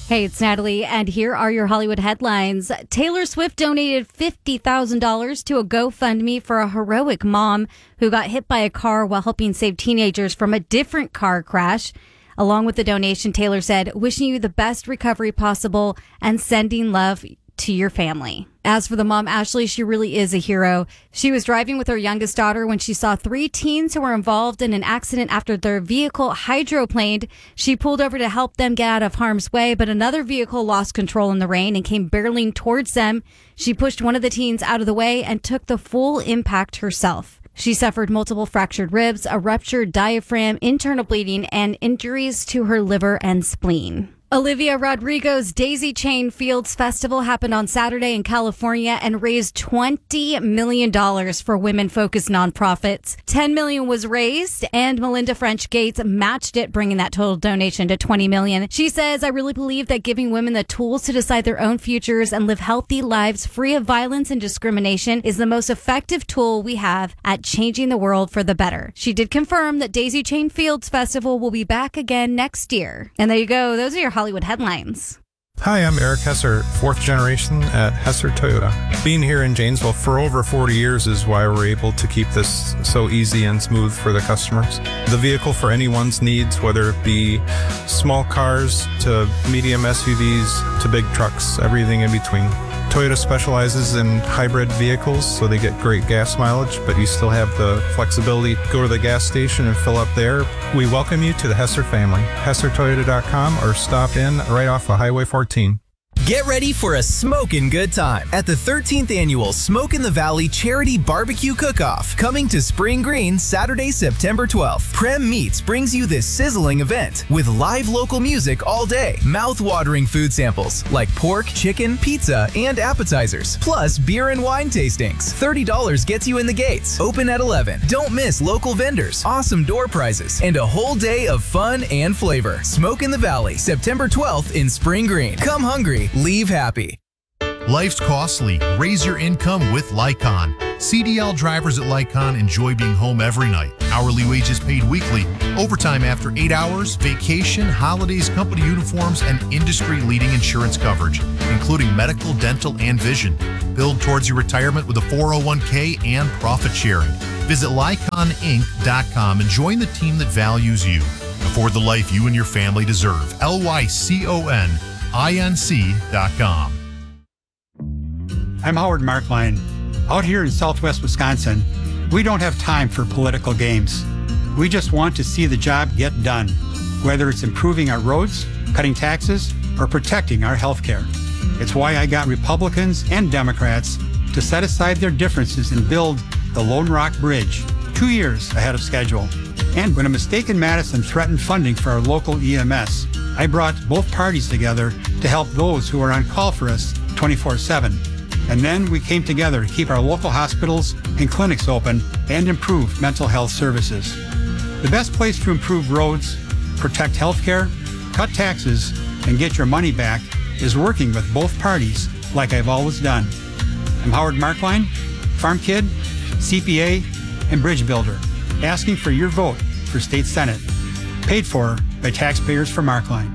Hey, it's Natalie, and here are your Hollywood headlines. Taylor Swift donated $50,000 to a GoFundMe for a heroic mom who got hit by a car while helping save teenagers from a different car crash. Along with the donation, Taylor said, "Wishing you the best recovery possible and sending love to your family." As for the mom, Ashley, she really is a hero. She was driving with her youngest daughter when she saw 3 teens who were involved in an accident after their vehicle hydroplaned. She pulled over to help them get out of harm's way, but another vehicle lost control in the rain and came barreling towards them. She pushed one of the teens out of the way and took the full impact herself. She suffered multiple fractured ribs, a ruptured diaphragm, internal bleeding, and injuries to her liver and spleen. Olivia Rodrigo's Daisy Chain Fields Festival happened on Saturday in California and raised $20 million for women-focused nonprofits. $10 million was raised, and Melinda French Gates matched it, bringing that total donation to $20 million. She says, "I really believe that giving women the tools to decide their own futures and live healthy lives free of violence and discrimination is the most effective tool we have at changing the world for the better." She did confirm that Daisy Chain Fields Festival will be back again next year. And there you go. Those are your Hollywood headlines. Hi, I'm Eric Hesser, 4th generation at Hesser Toyota. Being here in Janesville for over 40 years is why we're able to keep this so easy and smooth for the customers. The vehicle for anyone's needs, whether it be small cars to medium SUVs to big trucks, everything in between. Toyota specializes in hybrid vehicles, so they get great gas mileage, but you still have the flexibility to go to the gas station and fill up there. We welcome you to the Hesser family. HesserToyota.com or stop in right off of Highway 14. Get ready for a smokin' good time at the 13th annual Smoke in the Valley Charity Barbecue Cook-Off, coming to Spring Green Saturday, September 12th. Prem Meats brings you this sizzling event with live local music all day, mouth-watering food samples like pork, chicken, pizza, and appetizers, plus beer and wine tastings. $30 gets you in the gates. Open at 11. Don't miss local vendors, awesome door prizes, and a whole day of fun and flavor. Smoke in the Valley, September 12th in Spring Green. Come hungry. Leave happy. Life's costly. Raise your income with Lycon. CDL drivers at Lycon enjoy being home every night. Hourly wages paid weekly, overtime after 8 hours, vacation, holidays, company uniforms, and industry-leading insurance coverage, including medical, dental, and vision. Build towards your retirement with a 401k and profit sharing. Visit LyconInc.com and join the team that values you. Afford the life you and your family deserve. LYCONINC.com. I'm Howard Markline. Out here in southwest Wisconsin, we don't have time for political games. We just want to see the job get done, whether it's improving our roads, cutting taxes, or protecting our health care. It's why I got Republicans and Democrats to set aside their differences and build the Lone Rock Bridge 2 years ahead of schedule. And when a mistake in Madison threatened funding for our local EMS, I brought both parties together to help those who are on call for us 24/7. And then we came together to keep our local hospitals and clinics open and improve mental health services. The best place to improve roads, protect healthcare, cut taxes, and get your money back is working with both parties like I've always done. I'm Howard Markline, farm kid, CPA, and bridge builder, asking for your vote for State Senate, paid for by taxpayers for Markline.